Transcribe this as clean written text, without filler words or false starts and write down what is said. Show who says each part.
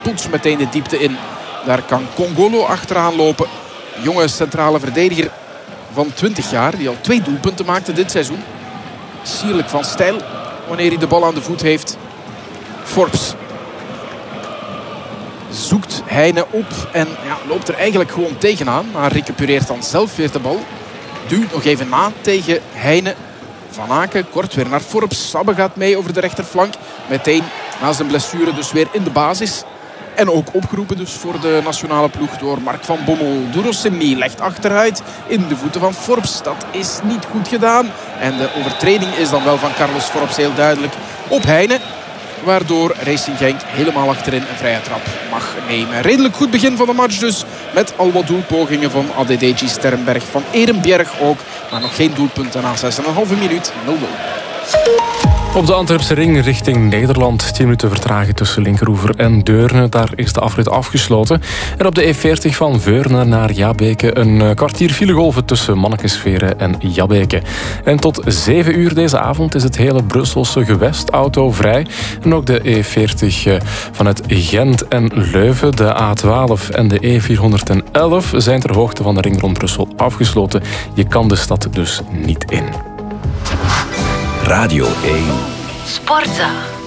Speaker 1: poets meteen de diepte in. Daar kan Kongolo achteraan lopen. Jonge centrale verdediger van 20 jaar. Die al 2 doelpunten maakte dit seizoen. Sierlijk van stijl wanneer hij de bal aan de voet heeft. Forbes zoekt Heine op en loopt er eigenlijk gewoon tegenaan. Maar recupereert dan zelf weer de bal. Duwt nog even na tegen Heine. Van Aken kort weer naar Forbes. Sabbe gaat mee over de rechterflank. Meteen na zijn blessure dus weer in de basis. En ook opgeroepen dus voor de nationale ploeg door Mark van Bommel. Durosimi legt achteruit in de voeten van Forbes. Dat is niet goed gedaan. En de overtreding is dan wel van Carlos Forbes heel duidelijk op Heine. Waardoor Racing Genk helemaal achterin een vrije trap mag nemen. Redelijk goed begin van de match dus. Met al wat doelpogingen van Adedeji Sternberg. Van Ehrenbjerg ook. Maar nog geen doelpunten na 6,5 minuut. 0-0.
Speaker 2: Op de Antwerpse ring richting Nederland. 10 minuten vertraging tussen Linkeroever en Deurne. Daar is de afrit afgesloten. En op de E40 van Veurne naar Jabbeke een kwartier filegolven tussen Mannekesveren en Jabbeke. En tot 7 uur deze avond is het hele Brusselse gewest autovrij. En ook de E40 vanuit Gent en Leuven, de A12 en de E411 zijn ter hoogte van de ring rond Brussel afgesloten. Je kan de stad dus niet in.
Speaker 3: Radio 1.
Speaker 4: Sportza.